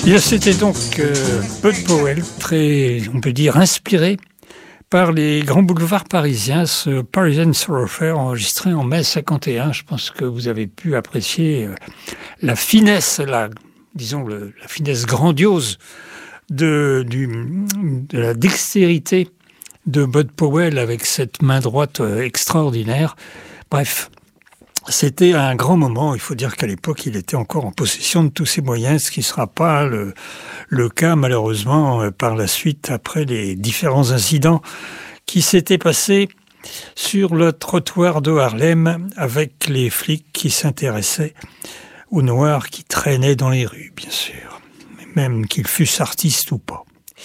Bien, c'était donc Bud Powell, très, on peut dire, inspiré par les grands boulevards parisiens, ce Parisian Thoroughfare enregistré en mai 51. Je pense que vous avez pu apprécier la finesse, la finesse grandiose de la dextérité de Bud Powell avec cette main droite extraordinaire. Bref, c'était un grand moment. Il faut dire qu'à l'époque, il était encore en possession de tous ses moyens, ce qui ne sera pas le cas, malheureusement, par la suite, après les différents incidents qui s'étaient passés sur le trottoir de Harlem avec les flics qui s'intéressaient aux Noirs qui traînaient dans les rues, bien sûr, même qu'ils fussent artistes ou pas.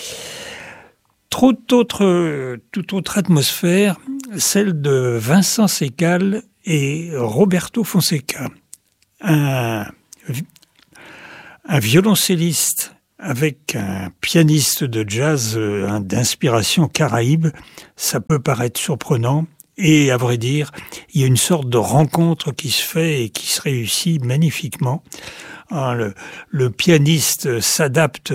Toute autre atmosphère, celle de Vincent Segal et Roberto Fonseca, un violoncelliste avec un pianiste de jazz d'inspiration caraïbe. Ça peut paraître surprenant et, à vrai dire, il y a une sorte de rencontre qui se fait et qui se réussit magnifiquement. Le pianiste s'adapte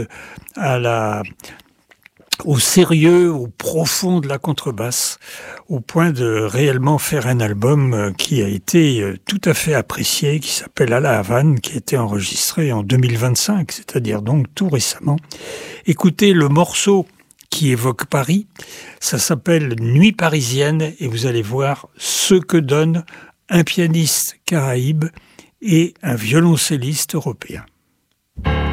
au sérieux, au profond de la contrebasse, au point de réellement faire un album qui a été tout à fait apprécié, qui s'appelle À la Havane, qui a été enregistré en 2025, c'est-à-dire donc tout récemment. Écoutez le morceau qui évoque Paris, ça s'appelle Nuit parisienne, et vous allez voir ce que donne un pianiste caraïbe et un violoncelliste européen.